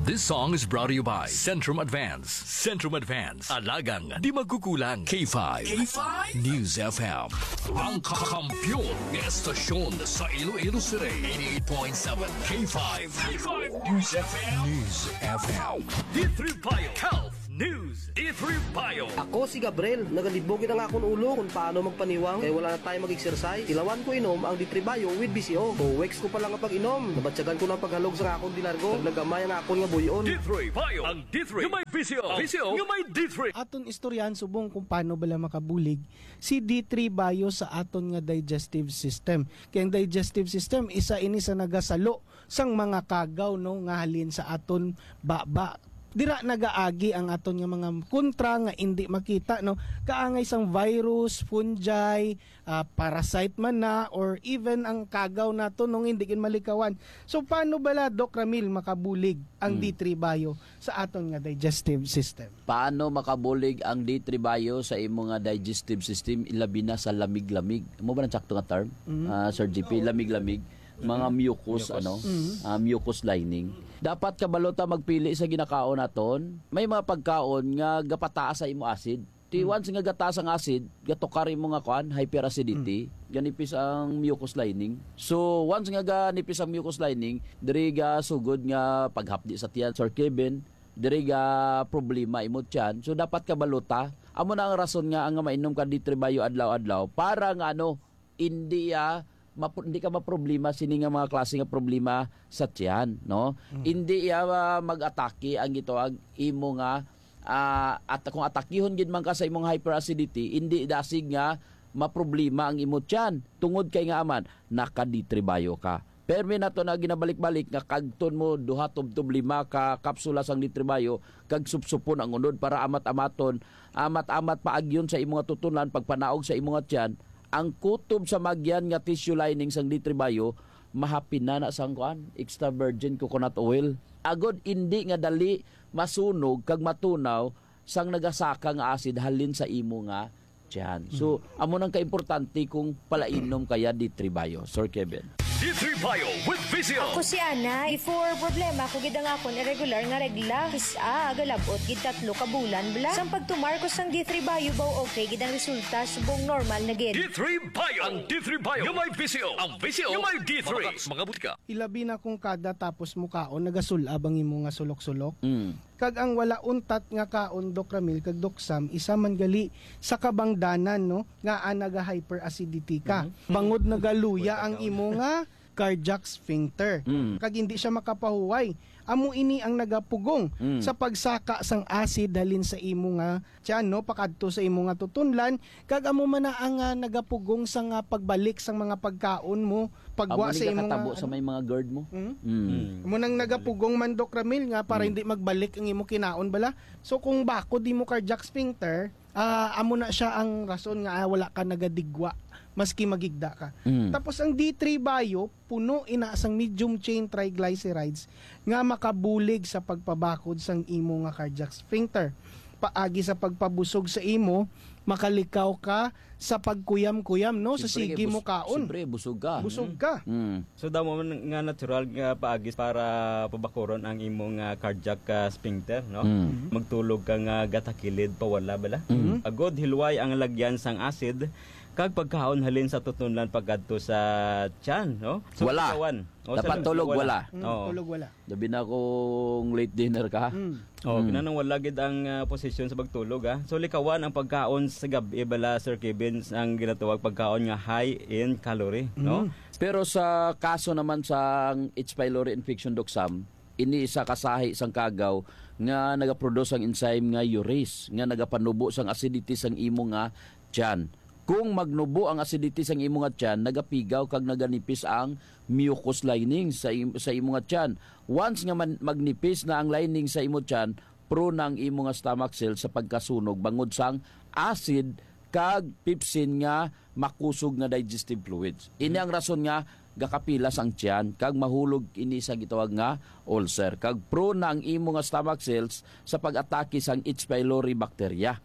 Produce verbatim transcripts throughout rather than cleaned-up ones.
This song is brought to you by Centrum Advance. Centrum Advance. Alagang di magkukulang. K five. K five? News F M. Ang kakampyon ng estasyon sa Iloilo City. eighty-eight point seven K five. K five News F M. News F M. D three Bio Health News. D three Bio. Ako si Gabriel. Nagalibogin na nga akong ulo kung paano magpaniwang. Kaya wala na tayo mag-exercise. Ilawan ko inom ang D three Bio with B C O. two weeks ko pa lang kapag inom. Nabatsagan ko ng paghalog sa akong dinargo. Naglagamay na ako nga buyon. D three Bio. Ang D three. Yung may B C O. B C O. Yung may D three. Aton istoryan subong kung paano bala makabulig si D three Bio sa aton nga digestive system. Kaya ang digestive system isa ini sa nagasalo sang mga kagaw no nga halin sa aton baba. Dira nagaagi ang aton nga mga kontra nga hindi makita no kaangay sang virus, fungi, uh, parasite man na or even ang kagaw nato nung hindi kin malikawan. So paano bala Doc Ramil makabulig ang hmm. D three Bio sa aton nga digestive system? Paano makabulig ang D three Bio sa imong nga digestive system ilabi na sa lamig-lamig? Mo ba nang sakto nga term? Mm-hmm. Uh, Sir G P, lamig-lamig. Mga mucus, mucus. ano mm-hmm. uh, mucus lining. Dapat kabalota magpili sa ginakaon naton. May mga pagkaon nga gapataas sa imo acid. Ti mm-hmm. once nga gataas ang acid, gatukari mo nga kuan hyperacidity, mm-hmm. ganipis ang mucus lining. So once nga ganipis ang mucus lining, diri ga sugod nga paghapdi sa tiyan, Sir Kevin, diri ga problema imo tiyan. So dapat kabalota, amo na ang rason nga ang mainom ka D three Bio adlaw-adlaw para nga ano hindi ya Map- hindi ka maproblema sini nga mga klase nga problema sa tiyan, no? Mm. Hindi ya uh, mag-atake ang gitawag imo nga uh, at kung atakihon gid man ka sa imong hyperacidity, hindi dasig nga maproblema ang imo tiyan. Tungod kay nga aman naka D three Bio ka. Permi na to na ginabalik-balik nga kagton mo duha tubtob lima ka kapsula sang D three Bio kag supsupon ang unod para amat-amaton, amat-amat paagyon sa imong tutunan pagpanaog sa imong tiyan. Ang kutob sa magyan nga tissue lining sang D three Bio mahapin na na sang kuan extra virgin coconut oil. Agod hindi nga dali masunog kag matunaw sang nagasaka nga acid halin sa imo nga tiyan. So mm. amo nang kaimportante kung palainom kaya D three Bio, Sir Kevin. D three Bio with B C O. Ako si Ana. Before problema ko gid ang akon irregular nga regla. Kisa agalabot gid tatlo ka bulan bala. Sang pagtumarkos sang D three Bio baw okay gid ang resulta subong normal na gid. D three Bio. Ang D three Bio. Yung may B C O. Ang B C O. Yung may D three. Mga butika. Ilabi na kung kada tapos mukaon nagasulab ang imo nga sulok-sulok. Mm. Kag ang wala untat nga kaon Doc Ramil kag Doc Sam isa man gali sa kabangdanan no nga anaga hyperacidity ka. Mm-hmm. Bangod nagaluya ang imo nga cardiac sphincter. Mm. Kag hindi siya makapahuway. Amo ini ang nagapugong mm. sa pagsaka sang acid halin sa imo nga tiyan no pakadto sa imo nga tutunlan kag amo man na ang uh, nagapugong sa nga pagbalik sang mga pagkaon mo pagwa sa imo nga sa may mga GERD mo. Mm? Mm. Amo nang nagapugong man Doc Ramil nga para mm. hindi magbalik ang imo kinaon bala. So kung bako di mo cardiac sphincter, uh, amo na siya ang rason nga ah, wala ka nagadigwa maski magigda ka. Mm. Tapos ang D three Bio puno ina sang medium chain triglycerides nga makabulig sa pagpabakod sang imo nga cardiac sphincter. Paagi sa pagpabusog sa imo, makalikaw ka sa pagkuyam-kuyam no sa sige mo kaon. Siyempre busog ka. Busog ka. Mm. So damo man nga natural nga paagis para pabakuron ang imong uh, cardiac uh, sphincter no. Mm. Magtulog ka nga gatakilid pawala bala. Mm. Agod hilway ang lagyan sang acid kag pagkaon halin sa tutunlan pagkadto sa tiyan no. So, wala. O, dapat sa, tulog wala. Mm, oh. Tulog wala. Dabi na kung late dinner ka. Mm. Oh, mm. kinanang wala gid ang uh, posisyon sa pagtulog ah. So likawan ang pagkaon sa gabi bala Sir Kevin ang ginatawag pagkaon nga high in calorie, mm. no? Pero sa kaso naman sa H. pylori infection Doc Sam, ini isa kasahi sang kagaw nga nagaproduce ang enzyme nga urease nga nagapanubo sang acidity sang imo nga tiyan. Kung magnubo ang acidity sa imo nga tiyan, nagapigaw kag naganipis ang mucus lining sa im- sa imo nga tiyan. Once nga man- magnipis na ang lining sa imo tiyan, prone ang imo nga stomach cell sa pagkasunog bangod sang acid kag pepsin nga makusog nga digestive fluids. Ini ang rason nga gakapilas ang tiyan kag mahulog ini sa gitawag nga ulcer. Kag prone ang imo nga stomach cells sa pag-atake sang H. pylori bacteria.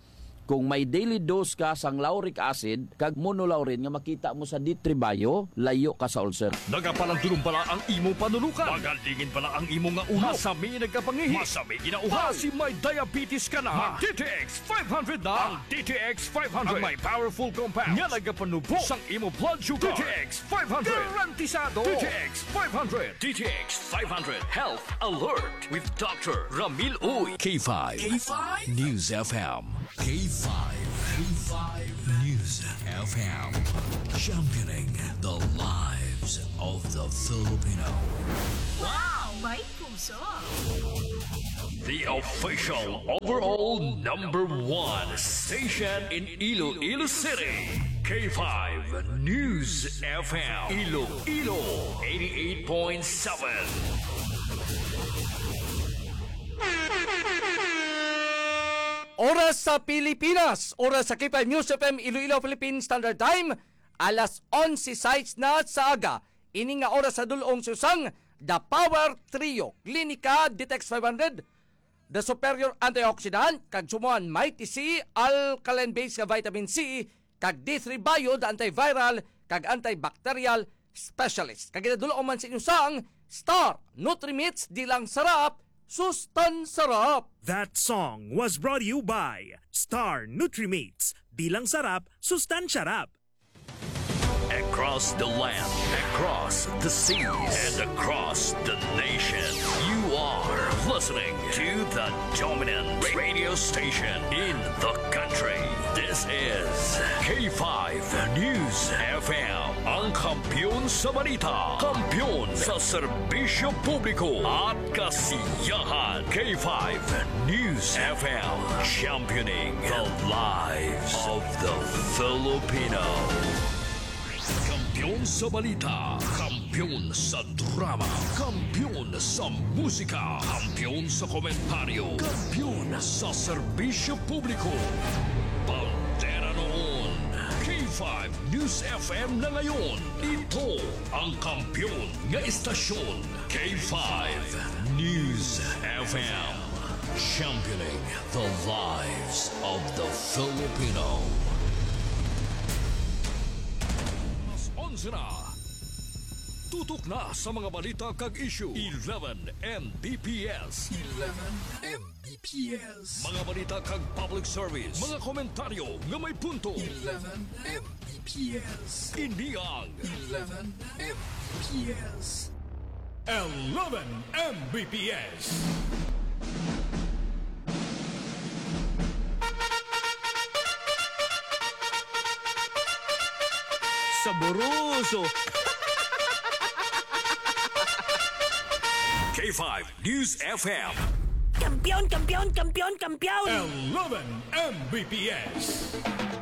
kung may daily dose ka sang lauric acid kag monolaurin nga makita mo sa Ditribayo, layo ka sa ulcer. Nagapalang tulong pala ang imong panulukan. Magalingin pala ang imong nga uhaw. Masami nagkapangihi. Masami ginauhaw. Kasi may diabetes ka na. Mag-D T X five hundred na. Ang D T X five hundred. Ang may powerful compounds. Nga nagapanubo sang imong blood sugar. D T X five hundred. Garantisado. D T X five hundred. D T X five hundred. Health Alert with Doctor Ramil Uy. K five. K five. News F M. K five. K five. News F M. Championing the lives of the Filipino. Wow! May puso! The official overall number one station in Iloilo City. K five News F M. Iloilo eighty-eight point seven. Oras sa Pilipinas, oras sa K five News F M Iloilo Philippine Standard Time, alas onse sais na sa aga. Ini nga oras sa dulong susang The Power Trio, Clinica D T X five hundred, The Superior Antioxidant, kag sumuan Mighty C, Alkaline Base ka Vitamin C, kag D three Bio, the Antiviral, kag Antibacterial Specialist. Kag dulong man sa inyo sang Star Nutrimits, di lang sarap, sustan sarap. That song was brought to you by Star Nutrimates. Bilang sarap, sustan sarap. Across the land, across the seas, and across the nation, you are listening to the dominant radio station in the country. This is K five News F M, ang kampiyon sa balita, kampiyon sa serbisyo publiko at kasiyahan. K five News F M, championing the lives of the Filipino. Kampiyon sa balita, kampiyon sa drama, kampiyon sa musika, kampiyon sa komentaryo, kampiyon sa serbisyo publiko. Bandera noon, K five News F M na ngayon. Ito ang kampiyon nga istasyon, K five News F M. Championing the lives of the Filipino. Na. Tutok na sa mga balita kag issue. eleven M B P S. eleven M B P S. Mga balita kag public service. Mga komentaryo nga may punto. eleven M B P S. Ini ang eleven M B P S. eleven M B P S. Saboroso. K five News F M. Kampiyon, kampiyon, kampiyon, kampiyon! eleven M B P S.